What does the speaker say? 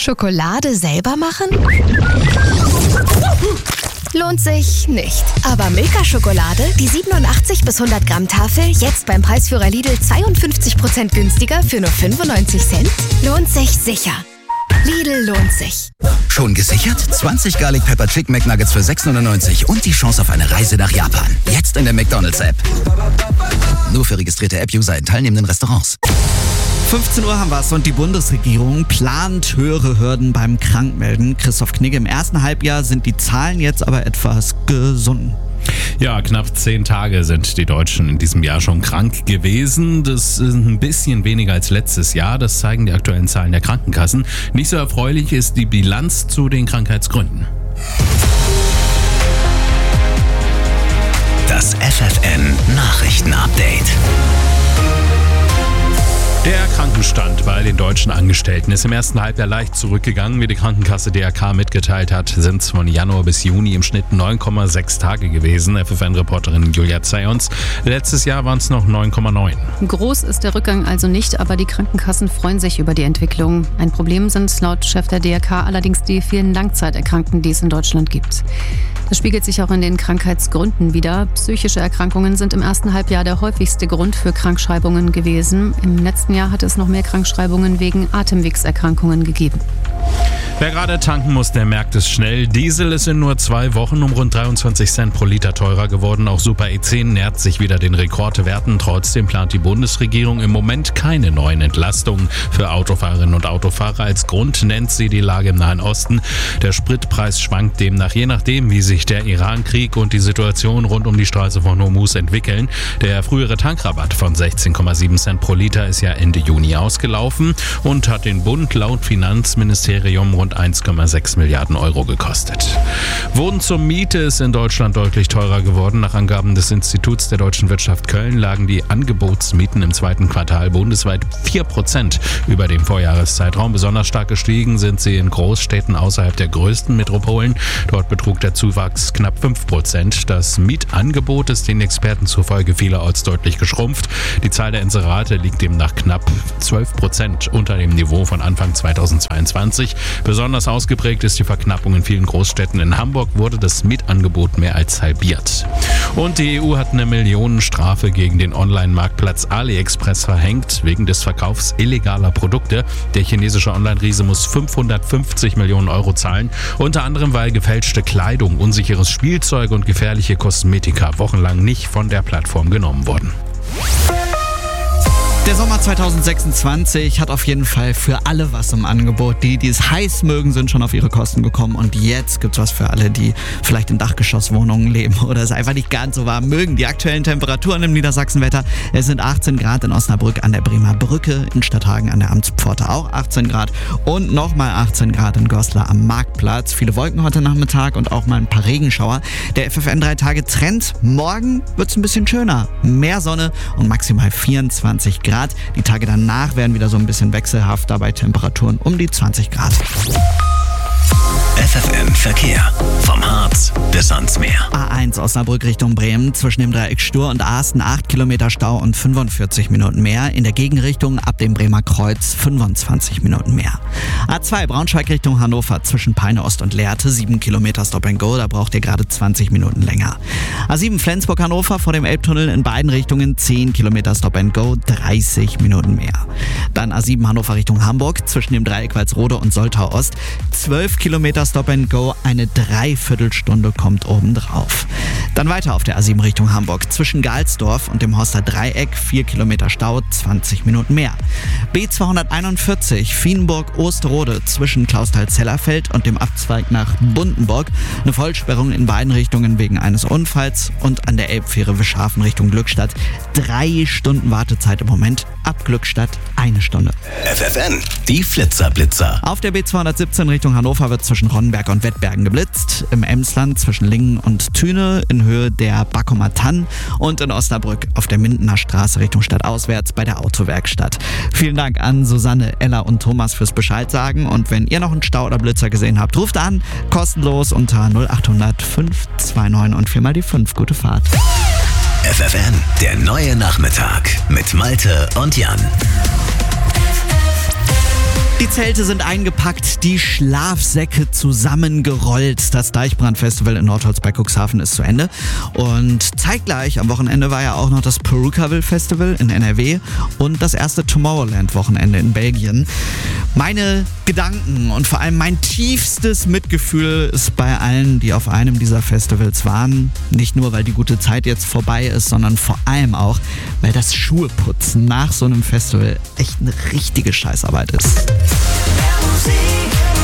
Schokolade selber machen? Lohnt sich nicht. Aber Milka-Schokolade, die 87 bis 100 Gramm Tafel, jetzt beim Preisführer Lidl 52% günstiger für nur 95 Cent? Lohnt sich sicher. Lidl lohnt sich. Schon gesichert? 20 Garlic Pepper Chicken McNuggets für 6,99 und die Chance auf eine Reise nach Japan. Jetzt in der McDonald's-App. Nur für registrierte App-User in teilnehmenden Restaurants. 15 Uhr haben wir es und die Bundesregierung plant höhere Hürden beim Krankmelden. Christoph Knigge, im ersten Halbjahr sind die Zahlen jetzt aber etwas gesunken. Ja, knapp 10 Tage sind die Deutschen in diesem Jahr schon krank gewesen. Das ist ein bisschen weniger als letztes Jahr. Das zeigen die aktuellen Zahlen der Krankenkassen. Nicht so erfreulich ist die Bilanz zu den Krankheitsgründen. Das FFN Nachrichten-Update. Der Krankenstand bei den deutschen Angestellten ist im ersten Halbjahr leicht zurückgegangen. Wie die Krankenkasse DRK mitgeteilt hat, sind es von Januar bis Juni im Schnitt 9,6 Tage gewesen. FFN-Reporterin Julia Zayons. Letztes Jahr waren es noch 9,9. Groß ist der Rückgang also nicht, aber die Krankenkassen freuen sich über die Entwicklung. Ein Problem sind laut Chef der DRK allerdings die vielen Langzeiterkrankten, die es in Deutschland gibt. Das spiegelt sich auch in den Krankheitsgründen wider. Psychische Erkrankungen sind im ersten Halbjahr der häufigste Grund für Krankschreibungen gewesen. Im letzten Jahr hat es noch mehr Krankschreibungen wegen Atemwegserkrankungen gegeben. Wer gerade tanken muss, der merkt es schnell. Diesel ist in nur 2 Wochen um rund 23 Cent pro Liter teurer geworden. Auch Super E10 nähert sich wieder den Rekordwerten. Trotzdem plant die Bundesregierung im Moment keine neuen Entlastungen für Autofahrerinnen und Autofahrer. Als Grund nennt sie die Lage im Nahen Osten. Der Spritpreis schwankt demnach je nachdem, wie sich der Irankrieg und die Situation rund um die Straße von Hormuz entwickeln. Der frühere Tankrabatt von 16,7 Cent pro Liter ist ja Ende Juni ausgelaufen und hat den Bund laut Finanzministerium rund 1,6 Milliarden Euro gekostet. Wohnen zur Miete ist in Deutschland deutlich teurer geworden. Nach Angaben des Instituts der deutschen Wirtschaft Köln lagen die Angebotsmieten im zweiten Quartal bundesweit 4% über dem Vorjahreszeitraum. Besonders stark gestiegen sind sie in Großstädten außerhalb der größten Metropolen. Dort betrug der Zuwachs knapp 5%. Das Mietangebot ist den Experten zufolge vielerorts deutlich geschrumpft. Die Zahl der Inserate liegt demnach knapp 12% unter dem Niveau von Anfang 2022. Besonders ausgeprägt ist die Verknappung in vielen Großstädten. In Hamburg wurde das Mietangebot mehr als halbiert. Und die EU hat eine Millionenstrafe gegen den Online-Marktplatz AliExpress verhängt, wegen des Verkaufs illegaler Produkte. Der chinesische Online-Riese muss 550 Millionen Euro zahlen, unter anderem weil gefälschte Kleidung, unsicheres Spielzeug und gefährliche Kosmetika wochenlang nicht von der Plattform genommen wurden. Der Sommer 2026 hat auf jeden Fall für alle was im Angebot. Die es heiß mögen, sind schon auf ihre Kosten gekommen. Und jetzt gibt's was für alle, die vielleicht in Dachgeschosswohnungen leben oder es einfach nicht ganz so warm mögen. Die aktuellen Temperaturen im Niedersachsenwetter: Es sind 18 Grad in Osnabrück an der Bremer Brücke, in Stadthagen an der Amtspforte auch 18 Grad und nochmal 18 Grad in Goslar am Marktplatz. Viele Wolken heute Nachmittag und auch mal ein paar Regenschauer. Der FFN 3-Tage-Trend: Morgen wird's ein bisschen schöner. Mehr Sonne und maximal 24 Grad. Die Tage danach werden wieder so ein bisschen wechselhafter bei Temperaturen um die 20 Grad. FFN Verkehr. Vom Harz bis ans Meer. A1 Osnabrück Richtung Bremen, zwischen dem Dreieck Stur und Asten 8 Kilometer Stau und 45 Minuten mehr. In der Gegenrichtung ab dem Bremer Kreuz 25 Minuten mehr. A2 Braunschweig Richtung Hannover, zwischen Peine Ost und Lehrte 7 Kilometer Stop and Go, da braucht ihr gerade 20 Minuten länger. A7 Flensburg Hannover vor dem Elbtunnel in beiden Richtungen 10 Kilometer Stop and Go, 30 Minuten mehr. Dann A7 Hannover Richtung Hamburg, zwischen dem Dreieck Walsrode und Soltau Ost 12 Kilometer Stop and Go, eine Dreiviertelstunde kommt obendrauf. Dann weiter auf der A7 Richtung Hamburg, zwischen Galsdorf und dem Horster Dreieck 4 Kilometer Stau, 20 Minuten mehr. B241 Fienburg-Osterode, zwischen Clausthal-Zellerfeld und dem Abzweig nach Bundenburg. Eine Vollsperrung in beiden Richtungen wegen eines Unfalls. Und an der Elbfähre Wischhafen Richtung Glückstadt 3 Stunden Wartezeit im Moment. Ab Glückstadt 1 Stunde. FFN, die Flitzer-Blitzer. Auf der B217 Richtung Hannover wird zwischen Ronnenberg und Wettbergen geblitzt. Im Emsland zwischen Lingen und Thüne in Höhe der Backumer Tann. Und in Osnabrück auf der Mindener Straße Richtung Stadtauswärts bei der Autowerkstatt. Vielen Dank an Susanne, Ella und Thomas fürs Bescheid sagen. Und wenn ihr noch einen Stau oder Blitzer gesehen habt, ruft an. Kostenlos unter 0800 529 und 4 mal die 5. Gute Fahrt. FFN, der neue Nachmittag mit Malte und Jan. Die Die Zelte sind eingepackt, die Schlafsäcke zusammengerollt. Das Deichbrand-Festival in Nordholz-bei-Cuxhaven ist zu Ende. Und zeitgleich am Wochenende war ja auch noch das Perukaville-Festival in NRW und das erste Tomorrowland-Wochenende in Belgien. Meine Gedanken und vor allem mein tiefstes Mitgefühl ist bei allen, die auf einem dieser Festivals waren. Nicht nur, weil die gute Zeit jetzt vorbei ist, sondern vor allem auch, weil das Schuheputzen nach so einem Festival echt eine richtige Scheißarbeit ist. Musik.